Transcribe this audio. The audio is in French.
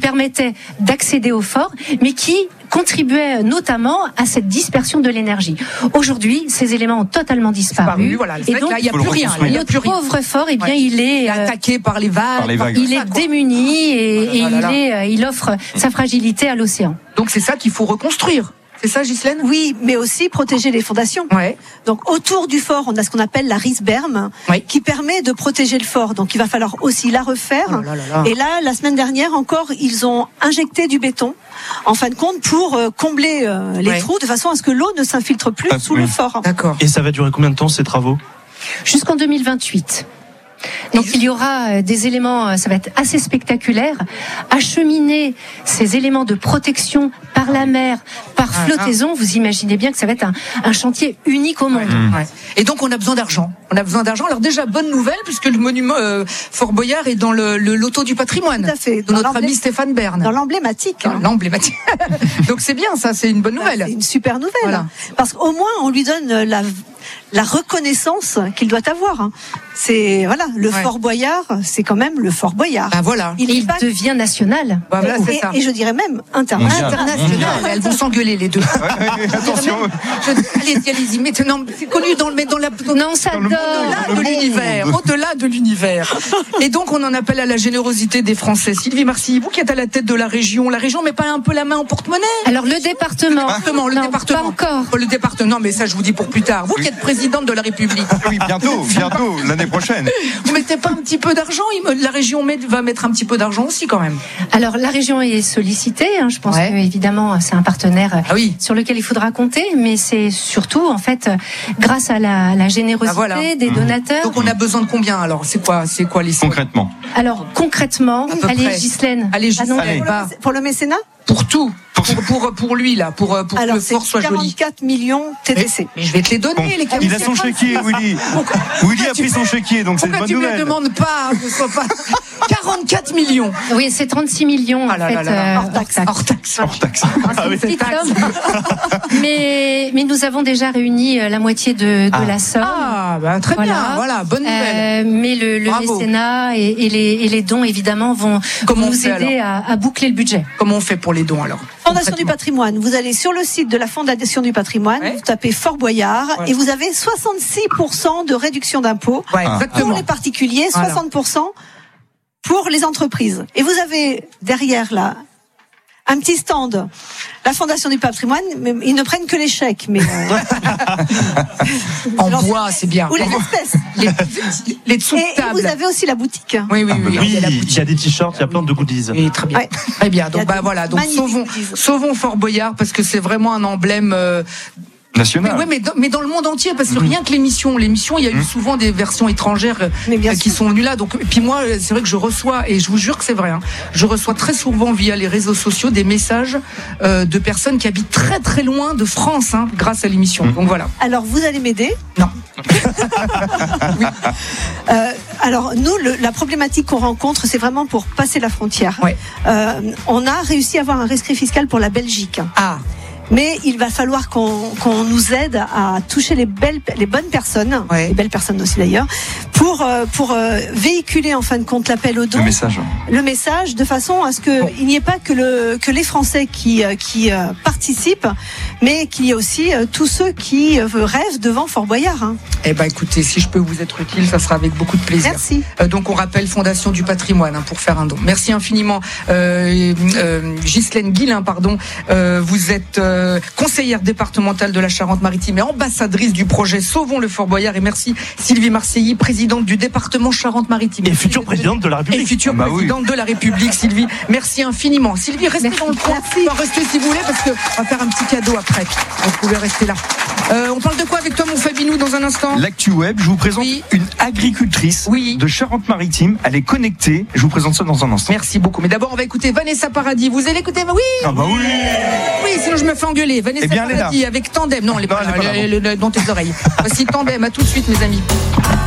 permettaient d'accéder au fort, mais qui contribuait notamment à cette dispersion de l'énergie. Aujourd'hui, ces éléments ont totalement disparu. Voilà. Et donc, il n'y a plus rien. Notre pauvre fort, eh bien, il est attaqué par les vagues. Il est démuni et il offre sa fragilité à l'océan. Donc c'est ça qu'il faut reconstruire. C'est ça, Ghislaine ? Oui, mais aussi protéger les fondations. Ouais. Donc autour du fort, on a ce qu'on appelle la risberme, qui permet de protéger le fort. Donc il va falloir aussi la refaire. Et là, la semaine dernière encore, ils ont injecté du béton, en fin de compte, pour combler les trous, de façon à ce que l'eau ne s'infiltre plus sous le fort. D'accord. Et ça va durer combien de temps, ces travaux ? Jusqu'en 2028. Donc il y aura des éléments, ça va être assez spectaculaire, acheminer ces éléments de protection par la mer, par flottaison. Vous imaginez bien que ça va être un chantier unique au monde. Et donc on a besoin d'argent. Alors déjà, bonne nouvelle, puisque le monument Fort Boyard est dans le loto du patrimoine. Tout à fait. De notre ami Stéphane Bern. Dans l'emblématique. L'emblématique. Donc c'est bien, ça, c'est une bonne nouvelle. C'est une super nouvelle. Voilà. Parce qu'au moins on lui donne la reconnaissance qu'il doit avoir. C'est le Fort Boyard, c'est quand même le Fort Boyard. Ah voilà. Il devient national. Voilà, c'est ça. Et je dirais même international. Elles vont s'engueuler les deux. Attention. Allez-y, maintenant, c'est connu dans la. Non, ça donne. Au-delà de l'univers. Et donc on en appelle à la générosité des Français. Sylvie Marcilly, vous qui êtes à la tête de la région met pas un peu la main en porte-monnaie ? Alors le département. Le département. Pas encore. Le département. Non, mais ça je vous dis pour plus tard. Vous qui êtes présidente de la République. Oui, bientôt, l'année prochaine. Vous mettez pas un petit peu d'argent ? La région va mettre un petit peu d'argent aussi quand même. Alors la région est sollicitée. Je pense que évidemment c'est un partenaire sur lequel il faudra compter, mais c'est surtout en fait grâce à la générosité des donateurs. Donc on a besoin de combien alors ? C'est quoi les sommes ? Concrètement. Alors concrètement, allez Ghislaine. Pour le mécénat ? Pour tout. Pour lui là, pour que le fort soit joli. 44 millions TTC. Mais je vais te les donner les 44. Il a son chéquier, Willy. Willy a pris son chéquier, donc c'est une bonne nouvelle. Pourquoi tu me demandes pas que ce soit pas 44 millions. Oui, c'est 36 millions en fait. Hors taxe. Mais nous avons déjà réuni la moitié de la somme. Très bien. Voilà, bonne nouvelle. Mais le mécénat et les dons évidemment vont nous aider à boucler le budget. Comment on fait pour les dons alors ? Fondation du patrimoine, vous allez sur le site de la Fondation du patrimoine, vous tapez Fort Boyard et vous avez 66% de réduction d'impôts pour les particuliers, 60% pour les entreprises. Et vous avez derrière là un petit stand, la Fondation du patrimoine, mais ils ne prennent que les chèques. Mais en bois, c'est bien. Ou les espèces. Les dessous de table. Et vous avez aussi la boutique. Oui, il y a des t-shirts, il y a plein de goodies. Oui, très bien. Très bien. Donc donc sauvons Fort Boyard parce que c'est vraiment un emblème national. Mais dans le monde entier, parce que rien que l'émission, il y a eu souvent des versions étrangères qui sont venues là. Donc, puis moi, c'est vrai que je reçois, et je vous jure que c'est vrai, je reçois très souvent via les réseaux sociaux des messages de personnes qui habitent très très loin de France, grâce à l'émission. Donc voilà. Alors, vous allez m'aider ? Non. Alors nous, la problématique qu'on rencontre, c'est vraiment pour passer la frontière. On a réussi à avoir un rescrit fiscal pour la Belgique. Mais il va falloir qu'on nous aide à toucher les bonnes personnes, les belles personnes aussi d'ailleurs, pour véhiculer en fin de compte l'appel aux dons, le message, de façon à ce que il n'y ait pas que les Français qui participent, mais qu'il y ait aussi tous ceux qui rêvent devant Fort Boyard. Eh ben écoutez, si je peux vous être utile, ça sera avec beaucoup de plaisir. Merci. Donc on rappelle Fondation du patrimoine pour faire un don. Merci infiniment, Ghislaine Guillain, vous êtes conseillère départementale de la Charente-Maritime et ambassadrice du projet Sauvons le Fort Boyard. Et merci Sylvie Marcilly, présidente du département Charente-Maritime. Et future présidente de la République. Et future présidente de la République, Sylvie. Merci infiniment. Sylvie, restez dans le coin. Restez si vous voulez, parce qu'on va faire un petit cadeau après. Vous pouvez rester là. On parle de quoi avec toi, mon Fabinou, dans un instant ? L'actu web, je vous présente une agricultrice de Charente-Maritime. Elle est connectée. Je vous présente ça dans un instant. Merci beaucoup. Mais d'abord, on va écouter Vanessa Paradis. Vous allez écouter ? Oui. Ah bah oui. Oui, sinon je me fais engueuler. Vanessa Paradis avec Tandem. Non, elle est pas là, dans tes oreilles. Voici Tandem. À tout de suite, mes amis.